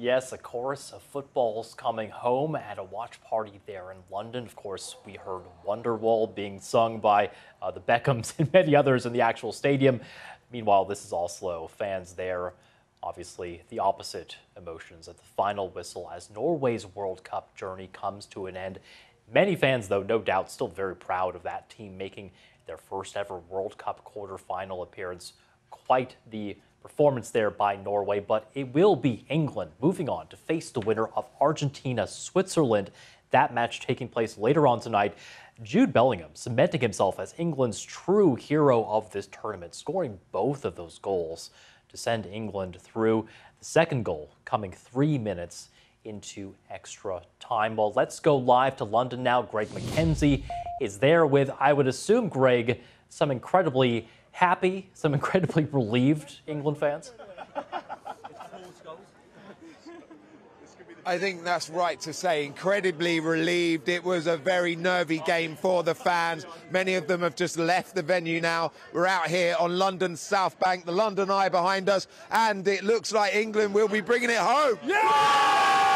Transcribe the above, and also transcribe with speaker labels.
Speaker 1: Yes, a chorus of footballs coming home at a watch party there in London. Of course, we heard Wonderwall being sung by the Beckhams and many others in the actual stadium. Meanwhile, this is Oslo. Fans there, obviously, the opposite emotions at the final whistle as Norway's World Cup journey comes to an end. Many fans, though, no doubt, still very proud of that team making their first ever World Cup quarterfinal appearance. Quite the performance there by Norway, but it will be England moving on to face the winner of Argentina-Switzerland. That match taking place later on tonight. Jude Bellingham cementing himself as England's true hero of this tournament, scoring both of those goals to send England through. The second goal coming 3 minutes into extra time. Well, let's go live to London now. Greg McKenzie is there with, I would assume, Greg, some incredibly happy, some incredibly relieved England fans.
Speaker 2: I think that's right to say. Incredibly relieved. It was a very nervy game for the fans. Many of them have just left the venue now. We're out here on London's South Bank, the London Eye behind us, and it looks like England will be bringing it home. Yeah!